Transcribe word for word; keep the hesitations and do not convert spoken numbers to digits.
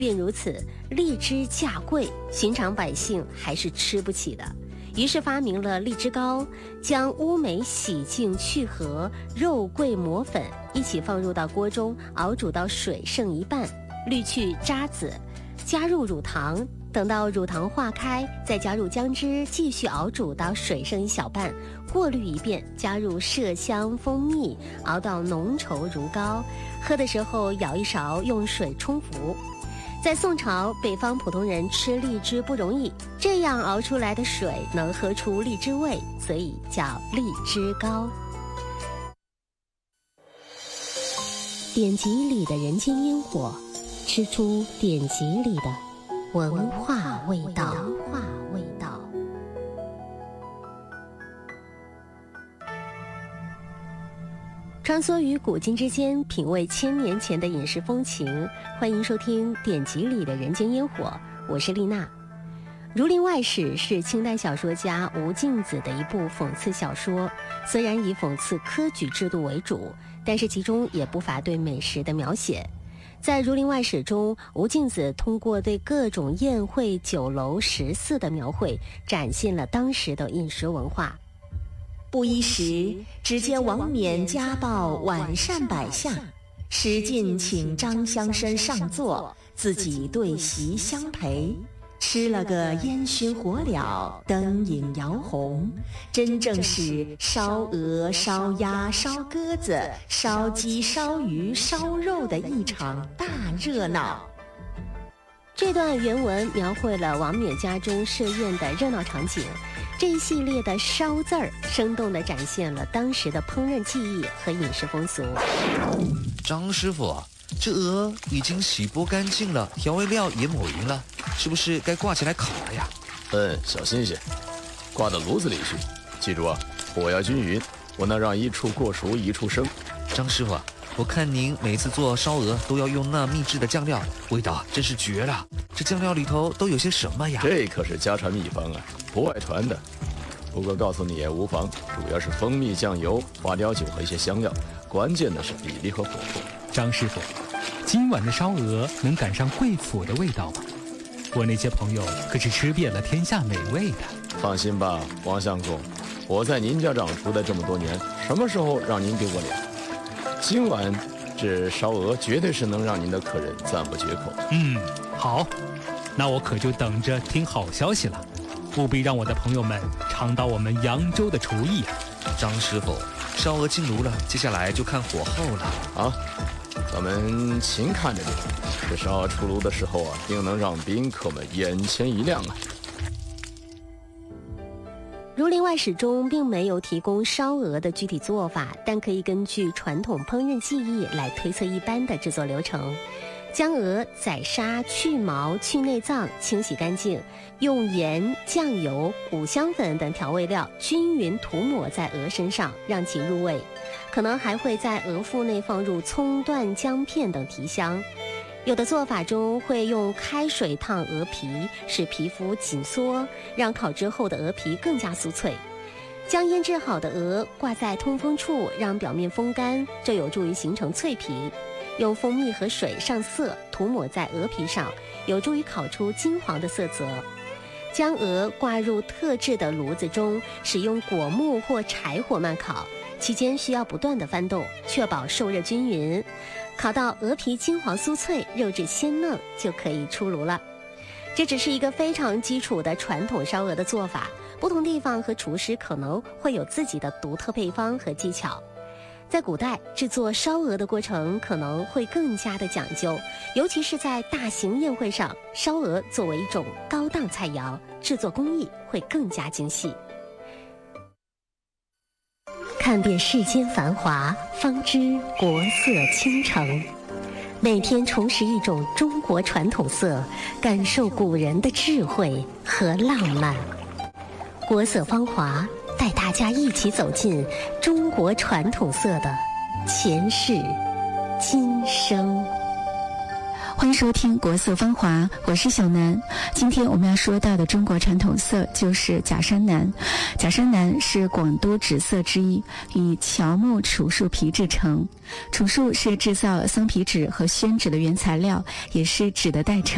便如此，荔枝价贵，寻常百姓还是吃不起的。于是发明了荔枝糕，将乌梅洗净去核、肉桂磨粉一起放入到锅中，熬煮到水剩一半，滤去渣子，加入乳糖，等到乳糖化开，再加入姜汁，继续熬煮到水剩一小半，过滤一遍，加入麝香、蜂蜜，熬到浓稠如膏。喝的时候舀一勺，用水冲服。在宋朝，北方普通人吃荔枝不容易，这样熬出来的水能喝出荔枝味，所以叫荔枝糕。典籍里的人间烟火，吃出典籍里的文化味道。文化味道。穿梭于古今之间，品味千年前的饮食风情。欢迎收听典籍里的人间烟火，我是丽娜。《儒林外史》是清代小说家吴敬梓的一部讽刺小说，虽然以讽刺科举制度为主，但是其中也不乏对美食的描写。在《儒林外史》中，吴敬梓通过对各种宴会、酒楼、食肆的描绘，展现了当时的饮食文化。 不一时，只见王冕家报晚膳摆下，史进请张乡绅上座，自己对席相陪，吃了个烟熏火燎，灯影摇红，真正是烧鹅、烧鸭、烧鸽子、烧鸡、烧鱼、烧肉的一场大热闹。 这段原文描绘了王冕家中设宴的热闹场景，这一系列的烧字儿生动地展现了当时的烹饪技艺和饮食风俗。 张师傅，这鹅已经洗剥干净了，调味料也抹匀了，是不是该挂起来烤了呀？ 嗯，小心些，挂到炉子里去。记住啊，火要均匀，不能让一处过熟一处生。 张师傅，我看您每次做烧鹅都要用那秘制的酱料，味道真是绝了。这酱料里头都有些什么呀？ 这可是家传秘方啊，不外传的。不过告诉你也无妨，主要是蜂蜜、酱油、花雕酒和一些香料，关键的是比例和火候。 张师傅，今晚的烧鹅能赶上贵府的味道吗？我那些朋友可是吃遍了天下美味的。 放心吧，王相公，我在您家长出的这么多年，什么时候让您丢过脸？今晚这烧鹅绝对是能让您的客人赞不绝口。 嗯，好，那我可就等着听好消息了，务必让我的朋友们尝到我们扬州的厨艺啊！ 张师傅，烧鹅进炉了，接下来就看火候了。 啊，咱们勤看着点，这烧鹅出炉的时候啊，定能让宾客们眼前一亮啊！ 《儒林外史》中并没有提供烧鹅的具体做法，但可以根据传统烹饪技艺来推测一般的制作流程。将鹅宰杀、去毛、去内脏，清洗干净，用盐、酱油、五香粉等调味料均匀涂抹在鹅身上，让其入味。可能还会在鹅腹内放入葱段、姜片等提香。有的做法中会用开水烫鹅皮，使皮肤紧缩，让烤之后的鹅皮更加酥脆。将腌制好的鹅挂在通风处，让表面风干，这有助于形成脆皮。用蜂蜜和水上色，涂抹在鹅皮上，有助于烤出金黄的色泽。将鹅挂入特制的炉子中，使用果木或柴火慢烤，期间需要不断的翻动，确保受热均匀。烤到鹅皮金黄酥脆，肉质鲜嫩，就可以出炉了。这只是一个非常基础的传统烧鹅的做法，不同地方和厨师可能会有自己的独特配方和技巧。在古代，制作烧鹅的过程可能会更加的讲究，尤其是在大型宴会上，烧鹅作为一种高档菜肴，制作工艺会更加精细。看遍世间繁华，方知国色倾城。每天重拾一种中国传统色，感受古人的智慧和浪漫。国色芳华，带大家一起走进中国传统色的前世今生。 欢迎收听国色芳华，我是小南。今天我们要说到的中国传统色就是假山南。假山南是广都纸色之一，以乔木楚树皮制成。楚树是制造桑皮纸和宣纸的原材料，也是纸的代称。